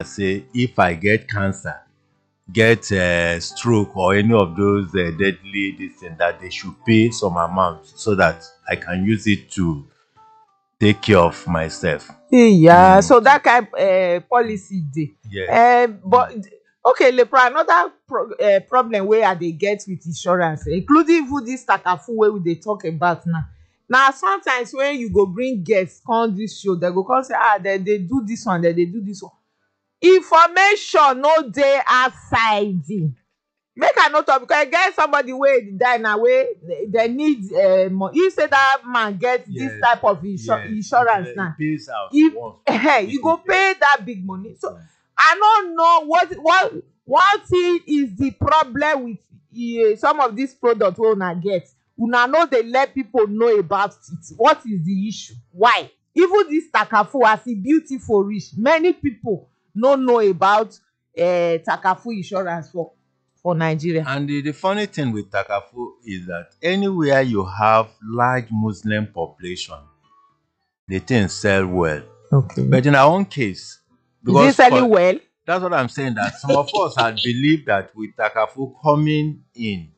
say if I get cancer, get stroke or any of those deadly this thing, that they should pay some amount so that I can use it to take care of myself. Yeah, so that kind policy dey. Yes. But okay, Lepra, another problem wey I dey get with insurance, including even this takafu wey we dey talk about now. Na sometimes when you go bring guests come this show, they go come say, dem dey do this one, dem dey do this one. Information no dey outside. Make I no talk, because I get somebody wey die now, wey they need money. You say that man get this type of insurance now. Pays out If you go pay that big money. So I don't know what thing is the problem with some of these products wey una get. Una no dey let people know about it. What is the issue? Why? Even this takafu, as e beautiful reach, many people no know about takafu insurance for Nigeria. And the funny thing with takafu is that anywhere you have large Muslim population, the things sell well. Okay. But in our own case, Is it selling well? That's what I'm saying, that some of us had believed that with takafu coming in,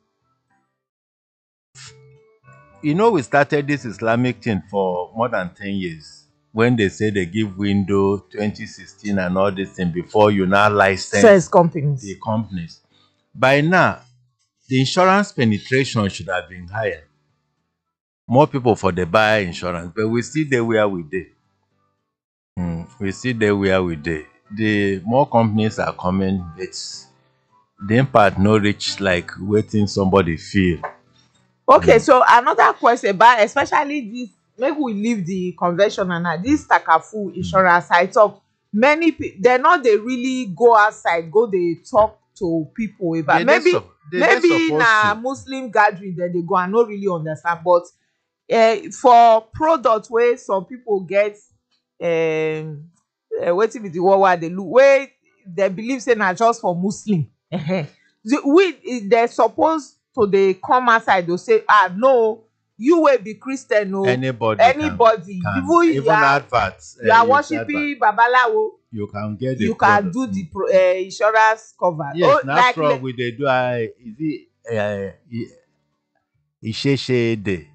we started this Islamic thing for more than 10 years. When they say they give window 2016 and all this thing before you now license companies. the companies. By now, the insurance penetration should have been higher. More people for the buy insurance, but we still there where we did. We still there where we did. The more companies are coming, it's the impact no reach like waiting somebody feel. Okay, so another question, but especially this, maybe we leave the conventional now. This takafu insurance, I talk, many people, they not they really go outside, go they talk to people about. Maybe na Muslim gathering that they go and not really understand. But for products where some people get wetin be the word they look, where they believe say na just for Muslim. They supposed to they come outside, they say, no, you will be Christian, no. Anybody even adverts. You are worshiping Babalawo. You can get you can do the insurance cover. Yes, that's wrong with the do. Is it Isheshede?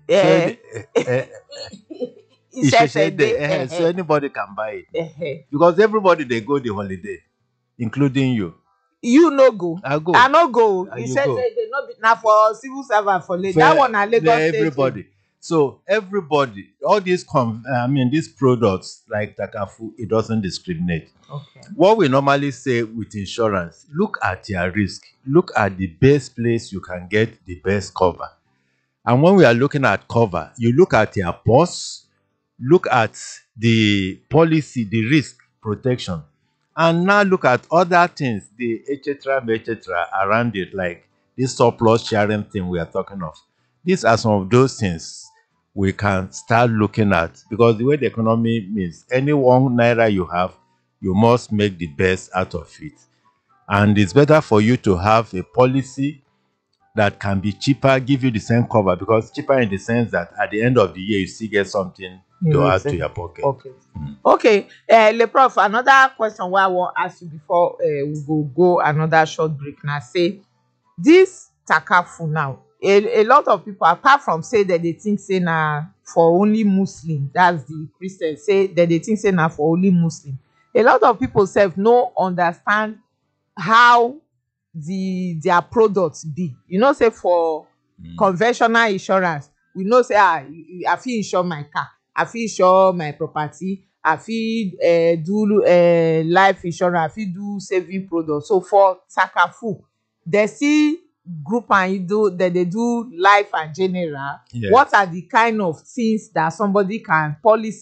Isheshede. So anybody can buy it. Because everybody they go the holiday, including you. You no go. I go. I no go. Isheshede no be na for civil servant for late. That one na Lagos State. Everybody. So everybody, all these these products like takafu, it doesn't discriminate. Okay. What we normally say with insurance, look at your risk. Look at the best place you can get the best cover. And when we are looking at cover, you look at your purse, look at the policy, the risk protection, and now look at other things, the etc. around it, like this surplus sharing thing we are talking of. These are some of those things we can start looking at, because the way the economy means, any 1 naira you have, you must make the best out of it. And it's better for you to have a policy that can be cheaper, give you the same cover, because cheaper in the sense that at the end of the year, you still get something to add to your pocket. Okay. Okay. Le Prof, another question I want to ask you before we go another short break now. Say, this takafu now, a lot of people, apart from say that they think say na for only Muslim, that's the Christians, say that they think say na for only Muslim. A lot of people no understand how their products be. Say for conventional insurance, we know say I fit insure my car, I fit insure my property, I fit do life insurance, I fit do saving products. So for takafu, they see group and they do life and general. Yes. What are the kind of things that somebody can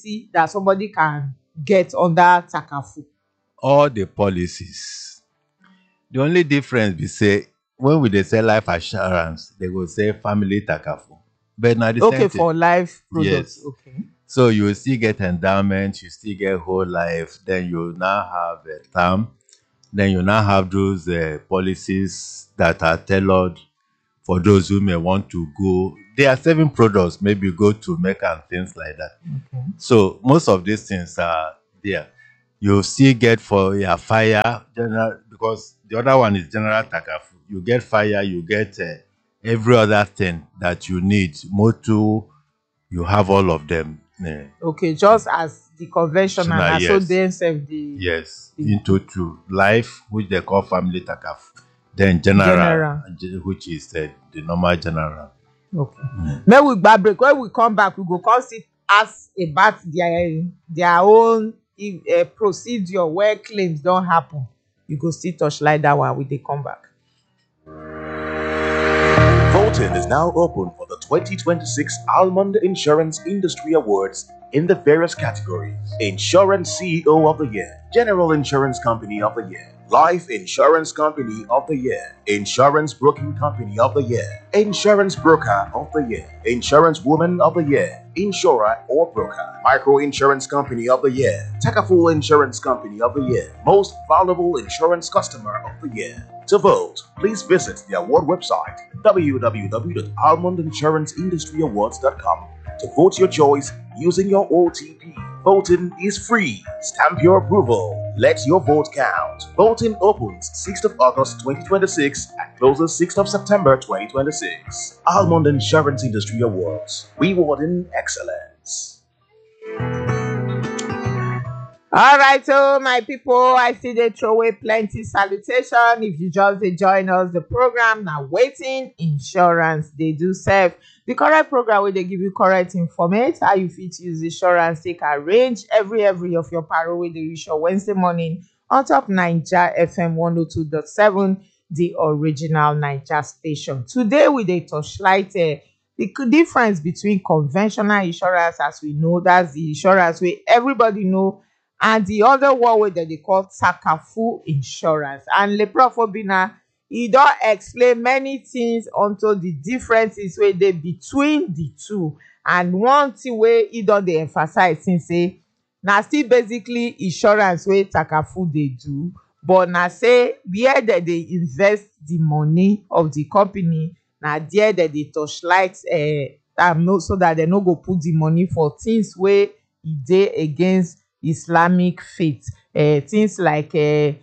get under takafu? All the policies. The only difference we say, when we say life assurance, they will say family takafu. But now the same thing. For life products. Yes. Okay. So you will still get endowment, you still get whole life, then you now have a term, then you now have those policies that are tailored for those who may want to go. There are 7 products, maybe go to Mecca and things like that. Okay. So most of these things are there. You still get for your fire general, because the other one is general takafu. You get fire, you get every other thing that you need. Motor, you have all of them. Okay, just as the conventional na so Yes, they sef the yes, into two life, which they call family takafu. Then general, general. which is the normal general. Okay. Make we gba break. When we come back, we go come still ask about their own procedure where claims don happen. You go still touchlight that one when they come back. Voting is now open for the 2026 Almond Insurance Industry Awards in the various categories: Insurance CEO of the Year, General Insurance Company of the Year, Life Insurance Company of the Year, Insurance Broking Company of the Year, Insurance Broker of the Year, Insurance Woman of the Year, Insurer or Broker, Micro Insurance Company of the Year, Takaful Insurance Company of the Year, Most Valuable Insurance Customer of the Year. To vote, please visit the award website www.almondinsuranceindustry.awards.com to vote your choice using your OTP. Voting is free. Stamp your approval. Let your vote count. Voting opens 6th of August 2026 and closes 6th of September 2026. Almond Insurance Industry Awards. Rewarding excellence. All right, so my people, I see they throw away plenty salutation. If you just dey join us, the program now waiting insurance they do serve. The correct program where they give you correct information how you fit use insurance take arrange every of your paro wey dey reach your Wednesday morning on top Naija FM 102.7, the original Naija station. Today we dey touchlight the difference between conventional insurance, as we know, that's the insurance wey everybody know, and the other one wey dem dey call takafu insurance. And Le Prof Obinna, e don explain many things unto the differences wey dey between the two. And one thing wey e don dey emphasize since say na still basically insurance wey takafu dey do, but na say where dem dey invest the money of the company, na there dem dey touchlight am, so that dem no go put the money for things wey e dey against Islamic faith, things like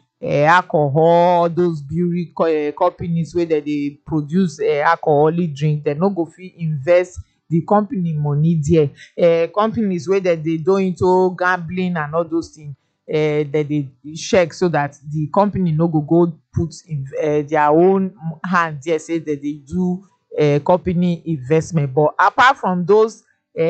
alcohol, those brewery companies wey dem dey produce alcoholic drink, dem no go fit invest the company money there. Companies wey dem dey do into gambling and all those things, dem dey check so that the company no go put their own hand there, say dem dey do company investment. But apart from those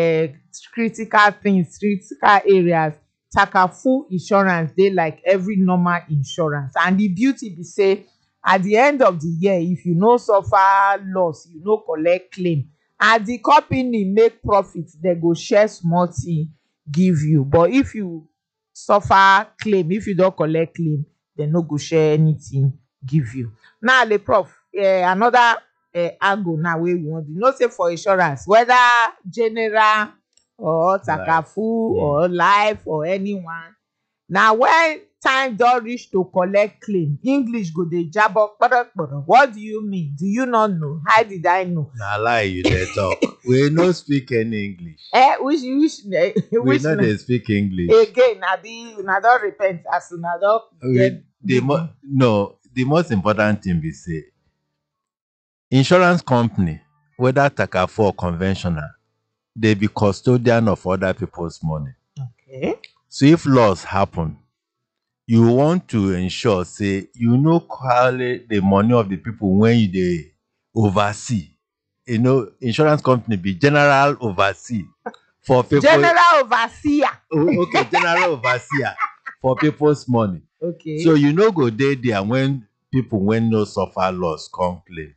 critical things, critical areas, takafu insurance dey like every normal insurance. And the beauty be say at the end of the year, if you no suffer loss, you no collect claim, and the company make profit, dem go share small thing give you. But if you suffer claim, if you don collect claim, dem no go share anything give you. Now Le Prof, another angle now wey we want to know, say for insurance, whether general or takafu or life or anyone, na when time don reach to collect claim, English go dey jabo kporo. What do you mean? Do you not know? How did I know? Na lie you dey talk. We no speak any English. Which We no dey speak English. again, abi una don repent as una don get No, the most important thing be say insurance company, whether takafu or conventional, they be custodian of other people's money. Okay. So if loss happen, you want to ensure say you no carry the money of the people when you dey oversee. You know, insurance company be general oversee for people. General overseer. Okay, general overseer for people's money. Okay. So you no go dey there when people when no suffer loss come claim.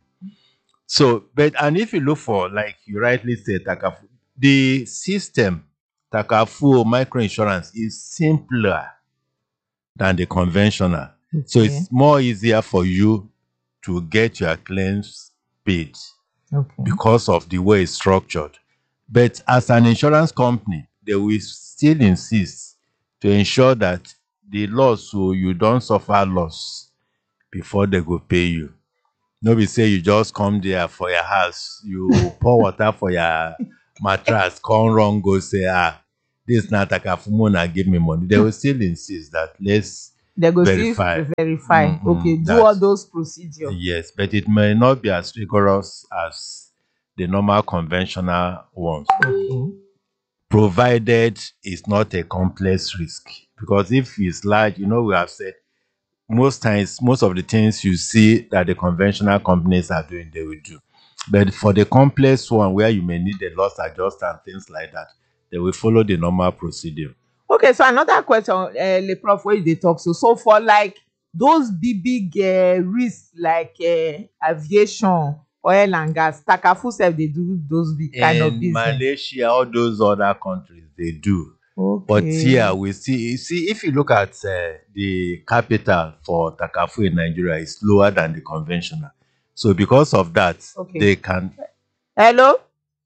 So, but and if you look for, like you rightly say, takafu, the system takafu or micro insurance is simpler than the conventional. So it's more easier for you to get your claims paid because of the way it's structured. But as an insurance company, they will still insist to ensure that the loss, so you don't suffer loss before they go pay you. No be say you just come there for your house, you pour water for your mattress, come wrong, go say, this na Takafumo na give me money, they will still insist that let's They go verify. still verify. Okay, do all those procedures. Yes, but it may not be as rigorous as the normal conventional ones, Okay. provided it's not a complex risk. Because if it's large, we have said most times, most of the things you see that the conventional companies are doing, they will do. But for the complex one where you may need a loss adjuster and things like that, they will follow the normal procedure. Okay, so another question, Le Prof, where they talk so for like those big risks like aviation, oil and gas, Takafu sef dey do those big kind of In business. Malaysia, all those other countries, they do. Okay. But here we see, if you look at the capital for Takafu in Nigeria is lower than the conventional. So because of that, Okay. they can. Hello,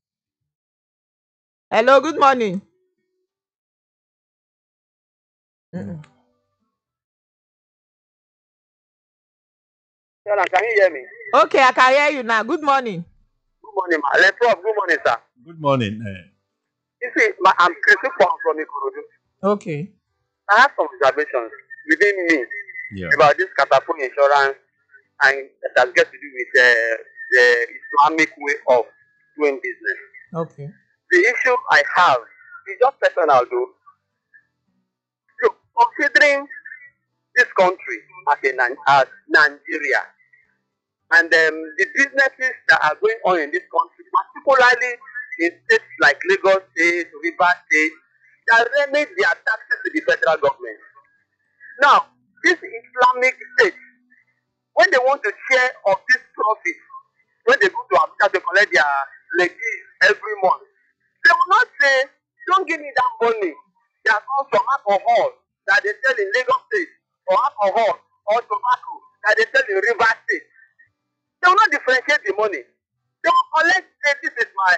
good morning. Sir, can you hear me? Okay, I can hear you now. Good morning. Good morning, ma. Le Prof, good morning, sir. Good morning. You see, I'm Christopher from Ikorodu. Okay. I have some observations within me Yeah. about this Catapult insurance and that has got to do with the Islamic way of doing business. Okay. The issue I have is just personal, though. So, considering this country as Nigeria and the businesses that are going on in this country, particularly in states like Lagos State, Rivers State, that remit their taxes to the federal government. Now, this Islamic state, when they want to share of this profit, when they go to Abuja to collect their legacy every month, they will not say, don't give me that money that comes from alcohol that they sell in Lagos State, or alcohol or tobacco that they sell in Rivers State. They will not differentiate the money. They will collect, say, this is my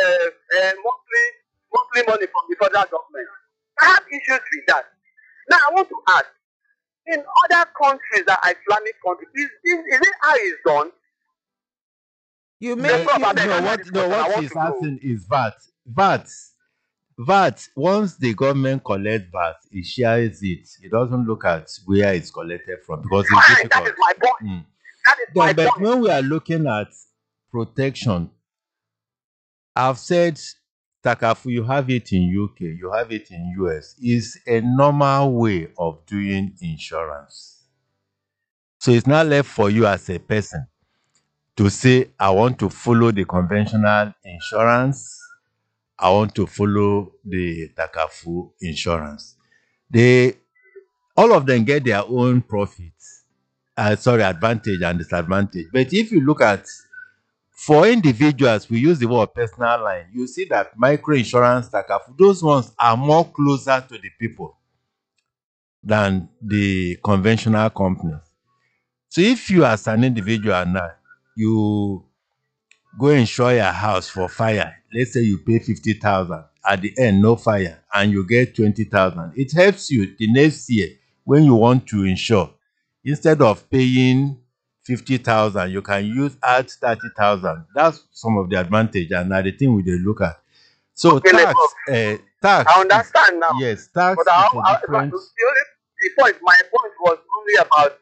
monthly money from the federal government. I have issues with that. Now, I want to ask, in other countries that are Islamic countries, is it how it's done? You mean That's what I'm you, saying. What he's asking is VAT. Once the government collects VAT, it shares it. It doesn't look at where it's collected from because it's Fine, that difficult. is my point. That is my But point. when we are looking at protection, I've said Takafu, you have it in UK, you have it in US. Is a normal way of doing insurance. So it's not left for you as a person to say, I want to follow the conventional insurance. I want to follow the Takafu insurance. All of them get their own profits. Advantage and disadvantage. But if you look at, for individuals, we use the word personal line. You see that micro insurance, Takafu, those ones are more closer to the people than the conventional companies. So if you as an individual now, you go insure your house for fire. Let's say you pay 50,000. At the end, no fire, and you get 20,000. It helps you the next year when you want to insure. Instead of paying 50,000, you can add 30,000. That's some of the advantage, and now the thing we dey look at. So Okay, tax. I understand now. Yes, tax But is a different. my point was only about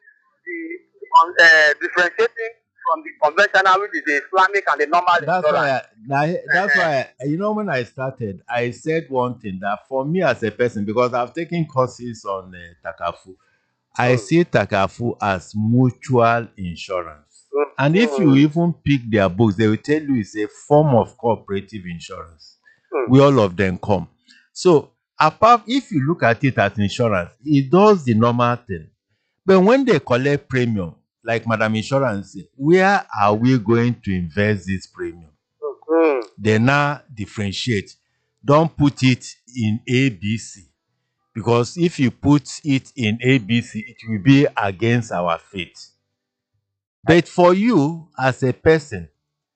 the differentiating from the conventional, which is the Islamic and the normal insurance. That's why when I started, I said one thing, that for me as a person, because I've taken courses on Takafu, I see Takafu as mutual insurance. And if you even pick their books, they will tell you it's a form of cooperative insurance. We all of them come. So if you look at it as insurance, it does the normal thing. But when they collect premium, like Madam Insurance, where are we going to invest this premium? They now differentiate. Don't put it in ABC. Because if you put it in ABC, it will be against our faith. But for you, as a person,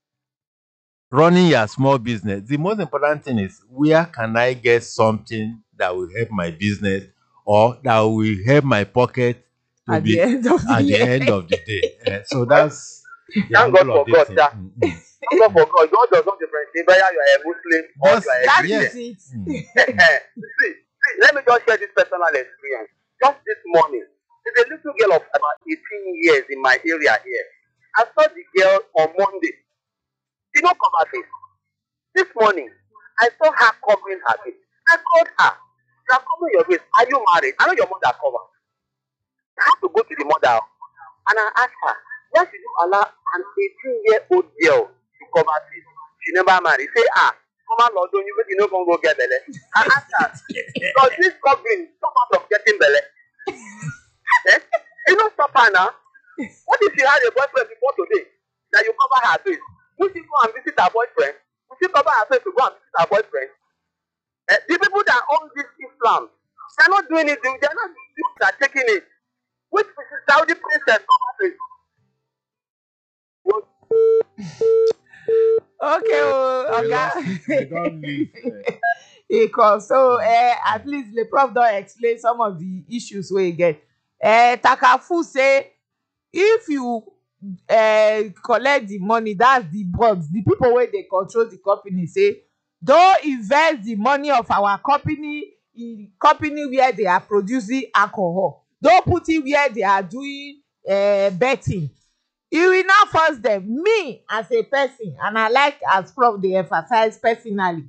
running your small business, the most important thing is, where can I get something that will help my business or that will help my pocket at the end of the end of the day. So that's the Thank God angle of for God, this sir. thing. God for God. God does not differentiate whether you are a Muslim or Just you are a That yes. Christian. is it. See, let me just share this personal experience. Just this morning, there's a little girl of about 18 years in my area here. I saw the girl on Monday. She don't cover face. This morning, I saw her covering her face. I called her. You are covering your face. Are you married? I know your mother covered. I have to go to the mother and I asked her, why should you allow an 18-year-old girl to cover face? She never married. Say, come on, Lord, don't you make you no go get belly. I asked her, does this covering stop her from getting belly? Eh? You don't stop her now. What if she had a boyfriend before today that you cover her face? Will she go and visit her boyfriend? Will she cover her face to go and visit her boyfriend? The people that own this Islam, they're not doing it. They're not the people that are taking it. Which Saudi princess cover face? Okay, We Oga. don't leave. Because so at least the prof don explain some of the issues wey e get. Takafu say if you collect the money, that's the board, the people wey dey control the company, say don invest the money of our company in company where they are producing alcohol, don put it where they are doing betting. You will not force them. Me as a person, and I like as prof dey emphasize personally,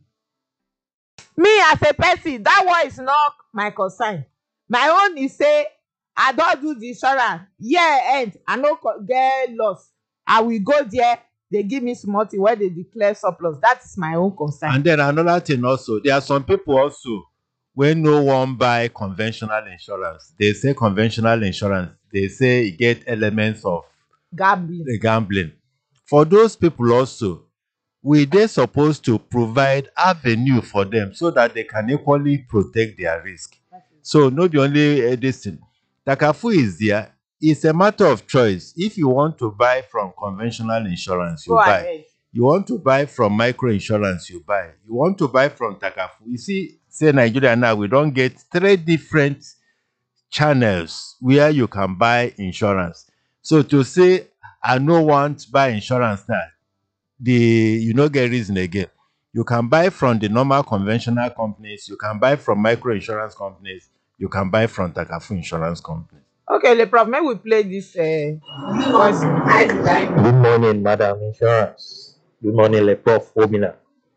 me as a person, that one is not my concern. My own is say I don do the insurance, year end I no get loss, I will go there, they give me small thing wey dey declare surplus. That is my own concern. And then another thing also, there are some people also when no one buy conventional insurance. They say conventional insurance, they say it get elements of Gambling. the gambling. For those people also, we dey supposed to provide avenue for them so that they can equally protect their risk. So no be only this thing. Takafu is there. It's a matter of choice. If you want to buy from conventional insurance, you Go buy. ahead. You want to buy from micro insurance, you buy. You want to buy from Takafu. You see, say Nigeria now, we don't get 3 different channels where you can buy insurance. So to say, I no want buy insurance now, you no get reason again. You can buy from the normal conventional companies, you can buy from micro insurance companies, you can buy from Takafu insurance companies. Okay, le prof, may we play this voice. Good morning, Madam Insurance. Good morning, Le Prof. Omina.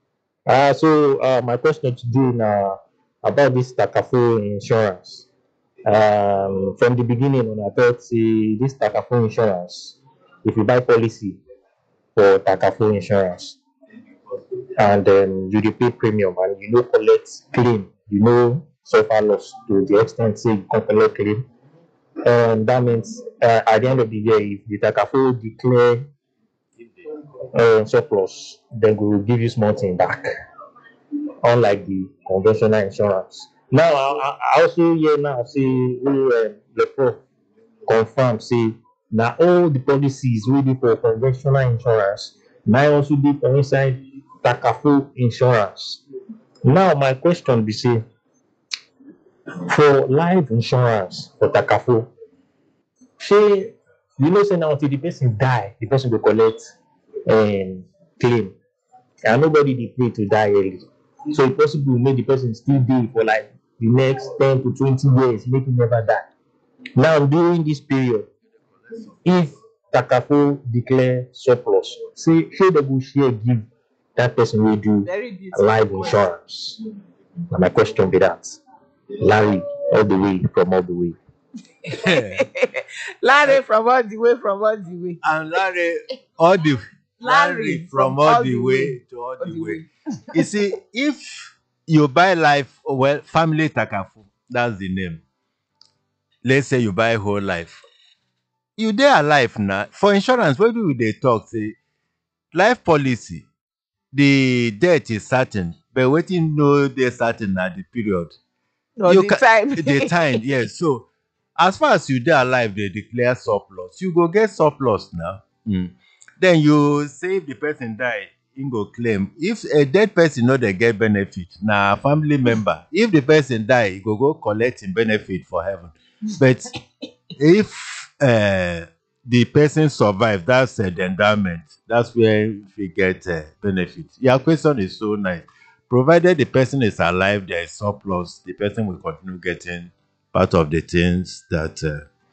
So my question today now about this Takafu insurance. From the beginning, when I thought this Takafu insurance, if you buy policy for Takafu insurance and you dey pay premium and you no collect claim, you no suffer loss to the extent say you can't collect claim. That means at the end of the year, if the Takafu declare surplus, then we will give you small thing back, unlike the conventional insurance. Now, I also hear now say the prof confirm say now all the policies wey dey for conventional insurance now also dey for inside Takafu insurance. Now, my question be say for life insurance for Takafu, shey you know say now until the person die, the person go collect claim, and nobody dey pray to die early. So it's possible make the person still dey for like the next 10 to 20 years, make him never die. Now during this period, if Takafu declare surplus, say shey dem go share give that person wey do Very beautiful. life insurance. Na my question be that. Larry, all the way from all the way. Larry from all the way, from all the way. And Larry, all the Larry from all the way to all the way. You see, if you buy life, well, family Takafu, that's the name. Let's say you buy whole life. You dey alive now. For insurance, when we dey talk, say life policy, the death is certain, but wetin no dey certain na the period. No, You the ca- time. The time, yes. So as far as you dey alive, they declare surplus. You go get surplus now. Then you say if the person die, him go claim. If a dead person no dey get benefit, na family member. If the person die, he go collect him benefit for heaven. But if the person survive, that's the endowment. That's where we get benefit. Your question is so nice. Provided the person is alive, there is surplus, the person will continue getting part of the things that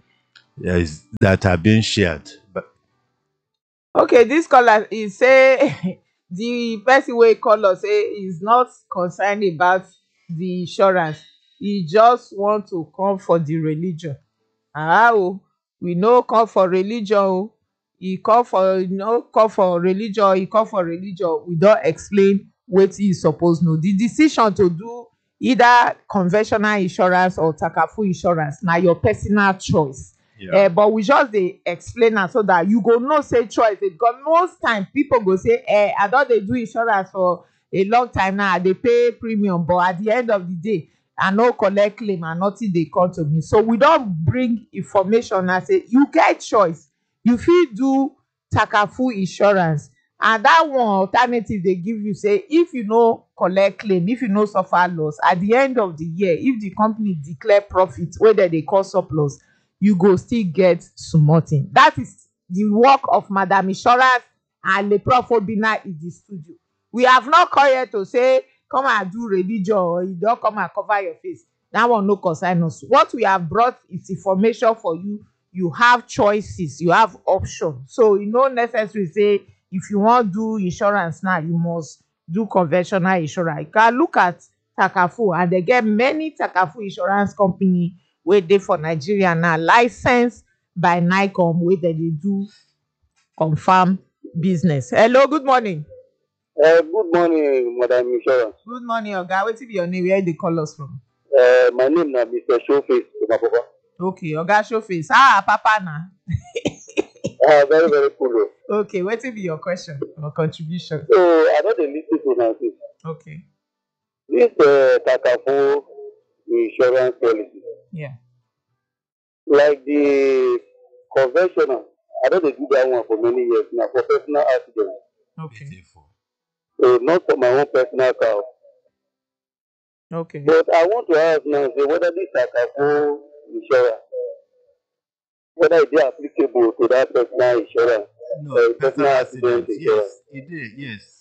that are being shared. But Okay, this caller is say the person wey call us say is not concerned about the insurance. He just want to come for the religion. Oh, we no come for religion o. He come for no come for religion, he come for religion. We don explain wetin he suppose know. The decision to do either conventional insurance or takafu insurance na your personal choice. yeah, But we just dey explain am so that you go know say choice dey, because most time people go say I don dey do insurance for a long time now, I dey pay premium, but at the end of the day I no collect claim and nothing dey come to me. So we don bring information and say you get choice. You fit do takafu insurance, and that one alternative dey give you say if you no collect claim, if you no suffer loss, at the end of the year if the company declare profit wey dem dey call surplus, you go still get small thing. That is the work of Madam Insurance and Le Prof Obinna in the studio. We have not come here to say come and do religion or you don come and cover your face. That one no concern us. What we have brought is information for you. You have choices, you have options. So e no necessary say if you wan do insurance now you must do conventional insurance. You can look at takafu, and they get many takafu insurance company wey dey for Nigeria now, licensed by NICOM, wey dem dey do confirm business. Hello, good morning. Good morning, Madam Insurance. Good morning, oga. Wetin be your name? Where you dey call us from? My name is Mr. Showface Umababa. Okay, oga Showface. Ah, papa na. Very, very cool. Okay, wetin be your question or contribution? So, I know the listen to now. Okay. This Takafo insurance policy, Yeah. like the conventional, I know they do that one for many years now for personal accidents. Okay. beautiful. So, not for my own personal car. Okay. But I want to ask now, say, whether this Takafo insurance, whether it is applicable to that personal insurance, No, personal accident insurance. yes, it is, yes.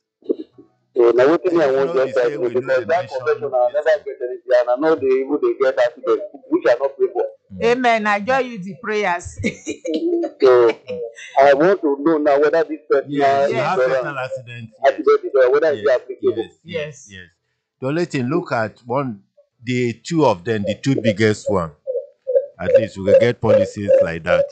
So now what thing I If want not, just they ask say you, we know because the that mention, conventional I yes. never get anything, and I know they even they get accident, which I not pay for. Amen. I join you the prayers. So I want to know now whether this personal Yes, you Yes. have insurance personal accident, yes. accident insurance, whether it is Yes, applicable. yes, Yes. yes. The only thing, look at the two of them, the two biggest one. At least we will get policies like that.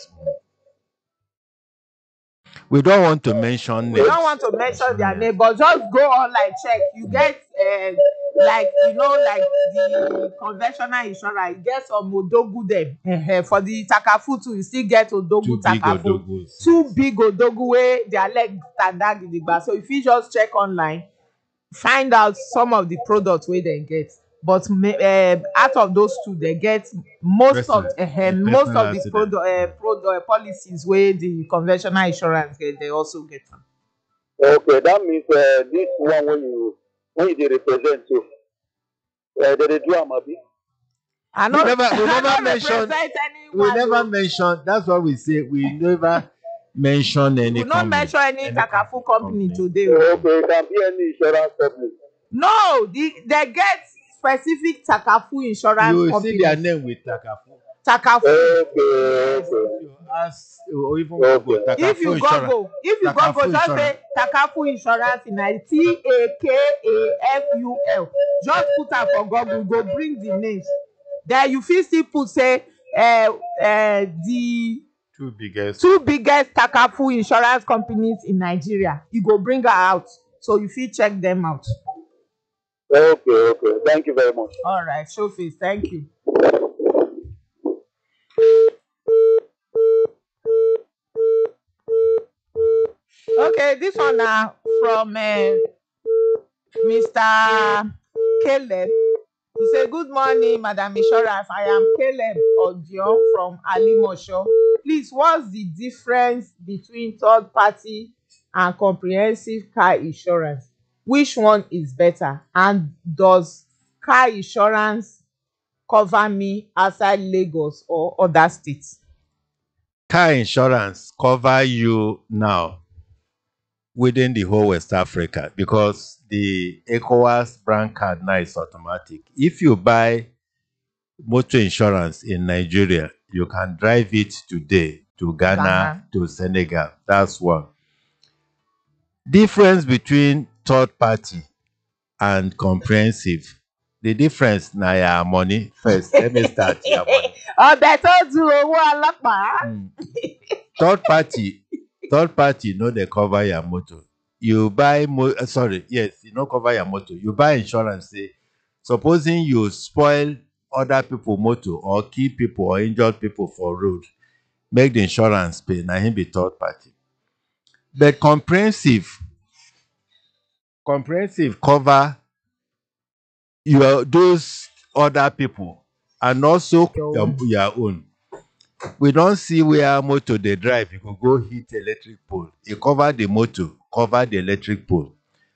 We don't want to mention We don't want to mention their name, but just go online, check. You get like like the conventional insurance, you get some odogu dem. For the takafu too, you still get Two odogu big takafu. odogus. Two big odogu wey their leg stand gidigba. So if you just check online, find out some of the products wey dem get. But out of those two, they get most of Personal the accident. policies wey the conventional insurance get, they also get am. Okay, that means this one when you dey represent too, they dey do am abi. I We never don't mention. represent We anyone. never mention. That's what we say. We never mention any. We don't mention any takafu company today. Okay, it can be any insurance company. No, they get specific takafu insurance You will company. see their name with Takafu. Takafu. Okay. You ask or even Okay. Google Takafu If you insurance. Google, Takafu just insurance. say Takafu insurance in TAKAFUL. Just put am for Google, go bring the names. Then you fit still put say the Two biggest. two biggest takafu insurance companies in Nigeria. You go bring her out, so you fit check them out. Okay. Thank you very much. All right, Showface, thank you. Okay, this one now from Mr. Caleb. He say, "Good morning, Madam Insurance. I am Caleb Odion from Alimosho. Please, what's the difference between third party and comprehensive car insurance? Which one is better? And does car insurance cover me outside Lagos or other states?" car insurance cover you now within the whole West Africa because the ECOWAS brand card now is automatic. If you buy motor insurance in Nigeria, you can drive it today to Ghana, Ghana. to Senegal. That's one. Difference between third party and comprehensive. The difference na your money. First, let me start your money. Ọbẹ̀ tó du owó ọlọ́pàá. Third party no dey cover your motor. You buy you no cover your motor. You buy insurance say supposing you spoil other people motor or kill people or injure people for road, make the insurance pay. Na him be third party. But comprehensive cover those other people and also your own. We don't see where motor they drive. You can go hit electric pole. You cover the motor, cover the electric pole.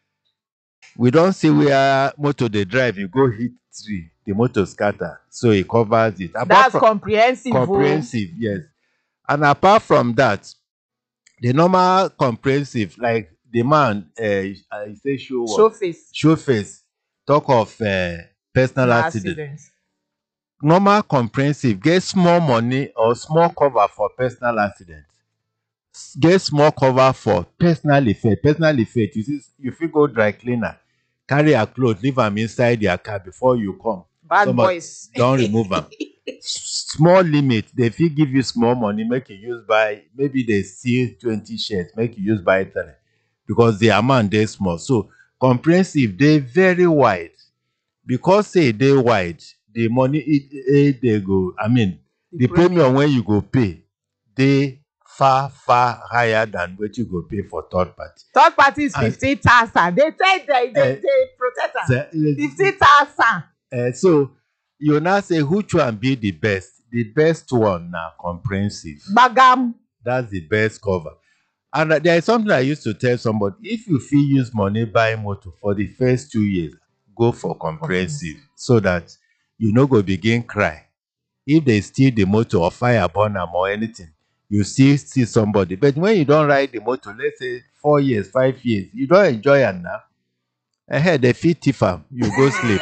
We don't see where motor they drive. You go hit tree, the motor scatter, so it covers it. That's comprehensive. Comprehensive, yes. And apart from that, the normal comprehensive, like the man, I say show face, talk of personal accident. Normal comprehensive get small money or small cover for personal accident. Get small cover for personal effect. Personal effect, you see, you fit go dry cleaner, carry a cloth, leave am inside your car before you come. Bad boys. Don't remove am. Small limit, they fit give you small money, make you use buy, maybe they steal 20 shares, make you use buy 3 because the amount dey small. So comprehensive dey very wide. Because say dey wide, the money they go, the premium when you go pay, they far higher than what you go pay for third party. Third party is 15,000. They say they protect us. 15,000. So you now say which one be the best? The best one now comprehensive. Bagam. That's the best cover. And there is something I used to tell somebody: if you feel use money buy motor for the first 2 years, go for comprehensive so that you no go begin cry. If they steal the motor or fire burn am or anything, you still see somebody. But when you don't ride the motor, let's say 4 years, 5 years, you don't enjoy it now. They fit thief am, you go sleep.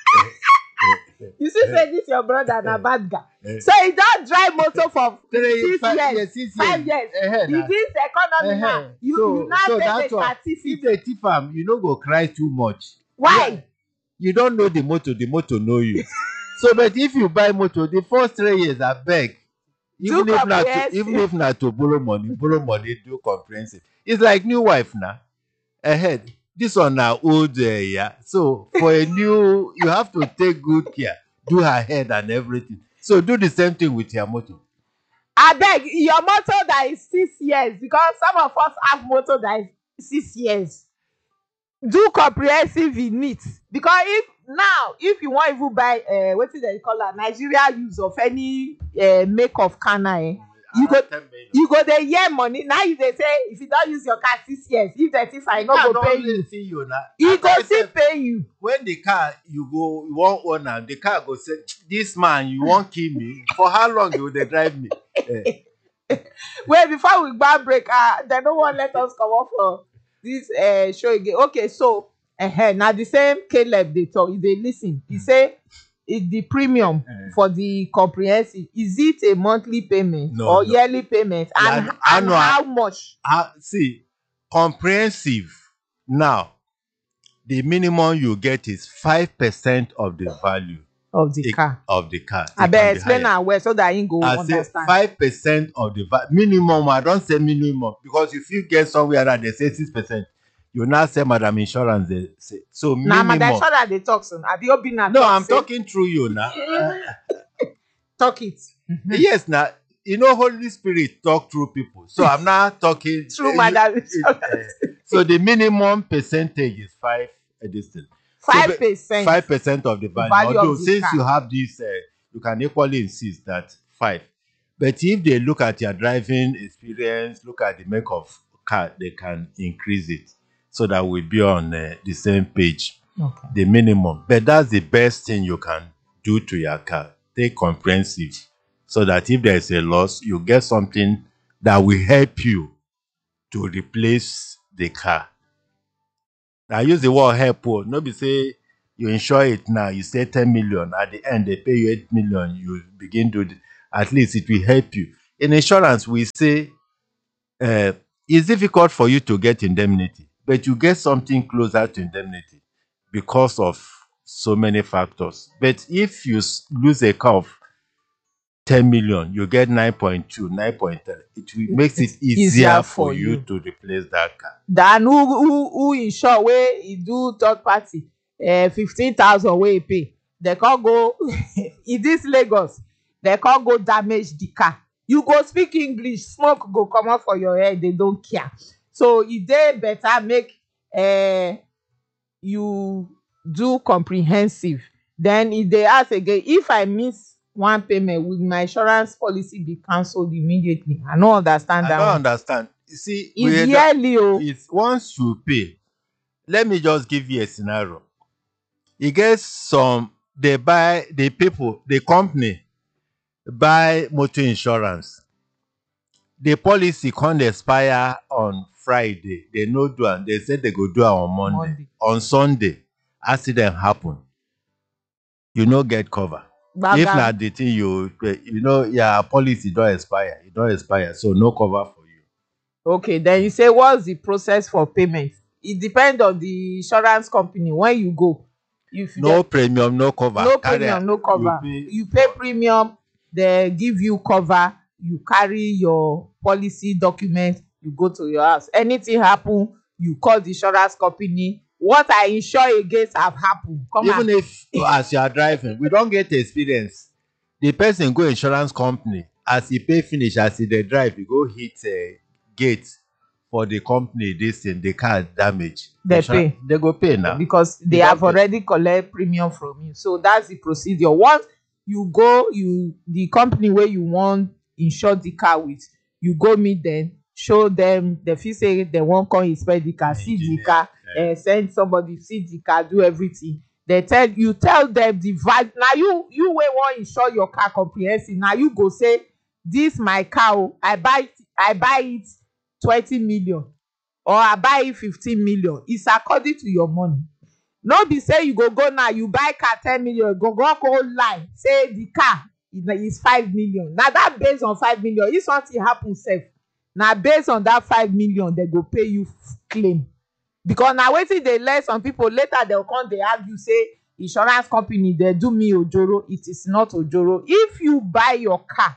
You see, say this your brother and a bad guy. So he don't drive motor for 6 years, 5 years. In this economy now, you now take a certificate. If they thief am, you no go cry too much. Why? Yeah. You don't know the motor know you. So, but if you buy motor, the first 3 years, I beg. Even if not to borrow money, do comprehensive. It's like new wife now. Ahead. This one now old, yeah. So for a new, you have to take good care, do her head and everything. So do the same thing with your motor. I beg your motor that is 6 years, because some of us have motor that is 6 years. Do comprehensive in it, because if you want even buy what is they call a Nigeria use of any make of car, you go the year money. Now if they say if you don't use your car 6 years, if they think I not go pay you, he go still pay you. When the car you won't own am, the car go say, this man you won't kill me. For how long you will drive me? Wait, before we go break, they don't want let us come off for this show again. Okay, so now the same Caleb they talk, they listen. He say is the premium for the comprehensive, is it a monthly payment or yearly payment, and how much? See, comprehensive now, the minimum you get is 5% of the value of the car. I better explain now well so that I go understand. 5% of the minimum. I don't say minimum because if you get somewhere that they say 6%, you now say Madam Insurance, they say. So minimum. Now Madam Insurance they talk soon. Have you been No, I'm talking through you now. Talk it. Yes, now you know Holy Spirit talk through people. So I'm not talking through Madam Insurance. So the minimum percentage is 5%. 5% of the value. Although since you have this, you can equally insist that 5. But if they look at your driving experience, look at the make of car, they can increase it so that we'll be on the same page. Okay. The minimum. But that's the best thing you can do to your car. Take comprehensive so that if there is a loss, you get something that will help you to replace the car. I use the word help. No be say you insure it now, you say 10 million, at the end they pay you 8 million, you begin to, at least it will help you. In insurance, we say it's difficult for you to get indemnity, but you get something closer to indemnity because of so many factors. But if you lose a car of 10 million, you get 9.2, 9.3. It will makes it easier for you to replace that car. Than who insure wey e do third party 15,000 wey e pay. They can't go in this Lagos, they can't go damage the car. You go speak English, smoke go come out for your head, they don't care. So e dey better make you do comprehensive. Then if they ask again, if I miss one payment, will my insurance policy be cancelled immediately? I don't understand that. I don't understand. You see, it's yearly. It's once you pay. Let me just give you a scenario. You get some, they buy, the company buy motor insurance. The policy can't expire on Friday. They no do it. They said they go do it on Monday. On Sunday, accident happen. You no get cover. If not the thing your policy don't expire. It don't expire, so no cover for you. Okay, then you say what's the process for payment? It depends on the insurance company. When you go, if no premium, no cover. No premium, no cover. You pay premium, they give you cover. You carry your policy document. You go to your house. Anything happen, you call the insurance company. What I insure against have happened. Even if as you are driving, we don't get experience. The person go insurance company, as he pay finish, as he dey drive, he go hit a gate for the company. This thing, the car damage. They pay. They go pay now because they have already collect premium from you. So that's the procedure. Once you go, the company where you want insure the car with, you go meet them. Show them, the fee say they won't come inspect the car, see the car, send somebody, see the car, do everything. They tell them the value. Now you wey want insure your car comprehensive. Now you go say, this my car, I buy it 20 million or I buy it 15 million. It's according to your money. No be say you go now, you buy car 10 million, go lie, say the car is 5 million. Now that based on 5 million, if something happens safe. Now based on that 5 million, they go pay you claim. Because now wetin dey let some people later they'll come, they argue say insurance company they do me ojoro. It is not ojoro. If you buy your car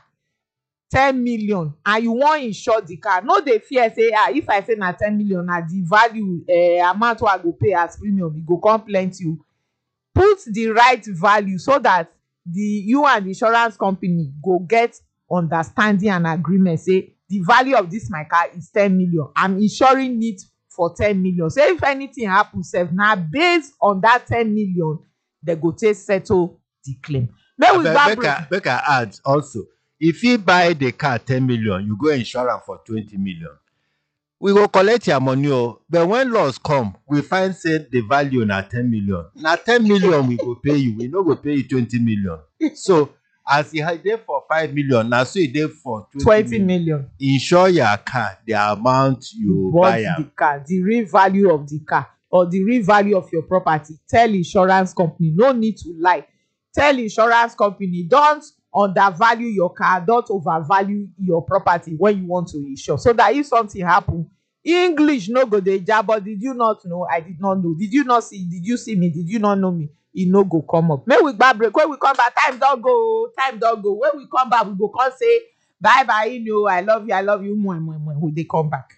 10 million and you want insure the car, no dey fear say if I say na 10 million, na the value amount wey I go pay as premium, e go come plenty you. Put the right value so that you and the insurance company go get understanding and agreement. Say the value of this my car is 10 million. I'm insuring it for 10 million. So if anything happens, now based on that 10 million, they go take settle the claim. Make I add also, if you buy the car 10 million, you go insurance for 20 million. We go collect your money, but when loss come, we find say the value na 10 million. Now 10 million we go pay you. We no go pay you 20 million. So as you had there for 5 million, now so you there for 20 million. Insure your car, the amount you buy the car, the real value of the car, or the real value of your property. Tell insurance company, no need to lie. Tell insurance company, don't undervalue your car, don't overvalue your property when you want to insure. So that if something happen, English no go dey jab, but did you not know? I did not know. Did you not see? Did you see me? Did you not know me? E no go come up. Make we gba break. When we come back, time don go. When we come back, we go come say bye bye. I love you. We dey come back.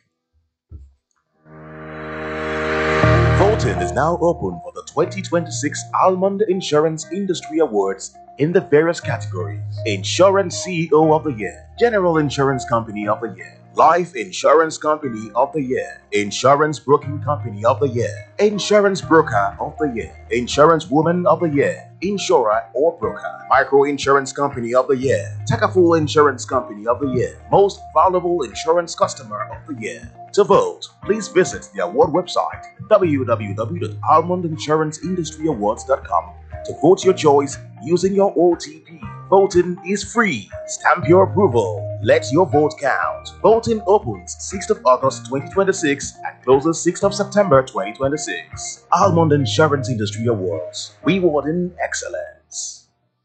Voting is now open for the 2026 Almond Insurance Industry Awards in the various categories: Insurance CEO of the Year, General Insurance Company of the Year, Life Insurance Company of the Year, Insurance Broking Company of the Year, Insurance Broker of the Year, Insurance Woman of the Year, Insurer or Broker, Micro Insurance Company of the Year, Takaful Insurance Company of the Year, Most Valuable Insurance Customer of the Year. To vote, please visit the award website www.almondinsuranceindustry.awards.com To vote your choice using your OTP, voting is free. Stamp your approval. Let your vote count. Voting opens 6th of August 2026 and closes 6th of September 2026. Almond Insurance Industry Awards. Rewarding excellence.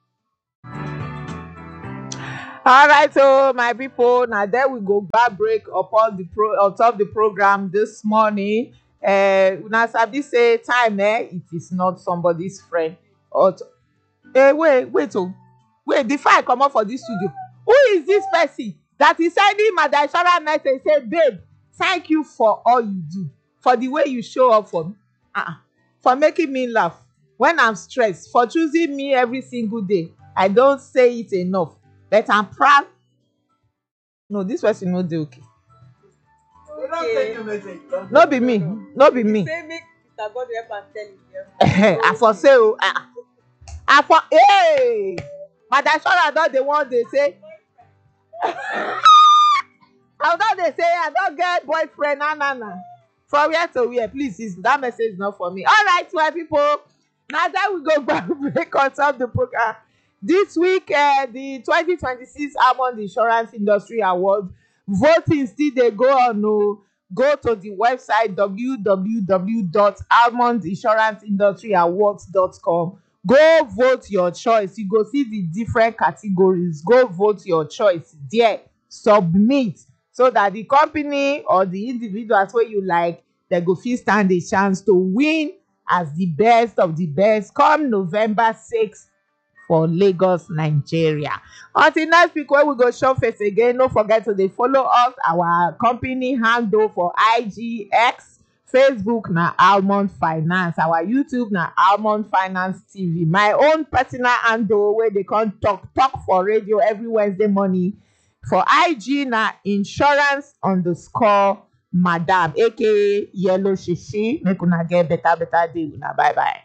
All right, so my people, now there we go back break upon on top the program this morning. Una sabi say time it is not somebody's friend. Wait, before I come up for this studio, who is this person that is sending my insurance message say, babe, thank you for all you do, for the way you show up for me, for making me laugh when I'm stressed, for choosing me every single day. I don't say it enough, but I'm proud. No, this person no dey okay. No be me. I for say I for hey, Madam Shora don dey one dey say I don dey say I don get boyfriend na. From where to where? Please, that message is not for me. All right, my people. Now that we go back break on top the program. This week, the 2026 Almond Insurance Industry Award voting still dey go on. Go to the website www.almondinsuranceindustry.awards.com. Go vote your choice. You go see the different categories. Go vote your choice there. Submit so that the company or the individuals wey you like, they go fit stand a chance to win as the best of the best come November 6th for Lagos, Nigeria. Until next week when we go show face again, don't forget to follow us, our company handle for IGX, Facebook na Almond Finance, our YouTube na Almond Finance TV. My own personal handle where they can talk for radio every Wednesday morning for IG na insurance_madam aka Yellow Shishi. Make una get better day. Una bye bye.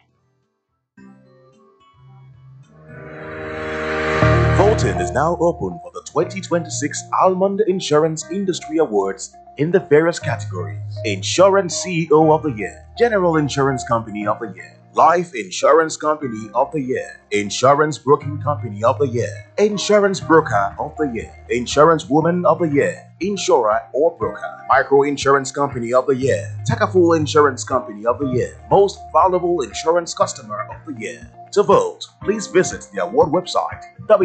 Voting is now open for the 2026 Almond Insurance Industry Awards in the various categories: Insurance CEO of the Year, General Insurance Company of the Year, Life Insurance Company of the Year, Insurance Broking Company of the Year, Insurance Broker of the Year, Insurance Woman of the Year, Insurer or Broker, Micro Insurance Company of the Year, Takaful Insurance Company of the Year, Most Valuable Insurance Customer of the Year. To vote, please visit the award website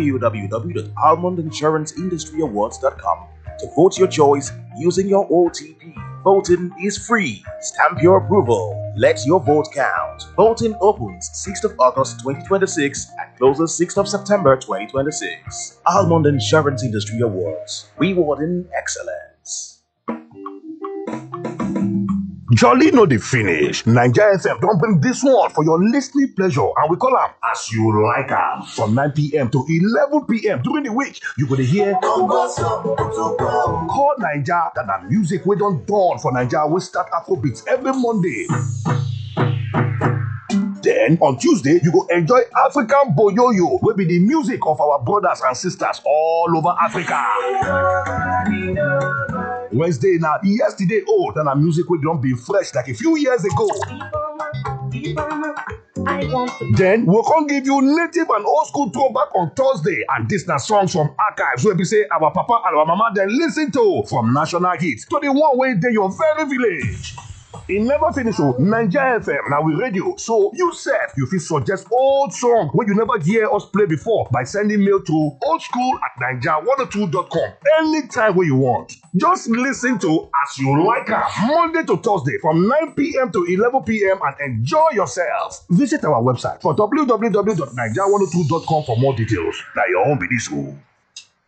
www.almondinsuranceindusтрyawards.com to vote your choice using your OTP. Voting is free. Stamp your approval. Let your vote count. Voting opens 6th of August 2026 and closes 6th of September 2026. Almond Insurance Industry Awards. Rewarding excellence. Jolly no dey finish. Naija FM don bring this one for your listening pleasure and we call am As You Like Am. From 9 p.m. to 11 p.m. during the week, you go dey hear Call Naija, that na music wey don dawn for Naija wey start Afrobeats every Monday. Then on Tuesday, you go enjoy African Boyoyo, wey be the music of our brothers and sisters all over Africa. Wednesday na yesterday old and our music wey don be fresh like a few years ago. Then we'll come give you native and old school throwback on Thursday, and this na songs from archives wey be say our papa and our mama dem listen to, from national hits to the one wey dey your very village. E never finish o. Naija FM na we radio, so you sef you fit suggest old song wey you never hear us play before by sending mail to oldschool@naija102.com anytime wey you want. Just listen to As You Like Am Monday to Thursday from 9 p.m. to 11 p.m. and enjoy yourself. Visit our website for www.naija102.com for more details. Na your own be this o.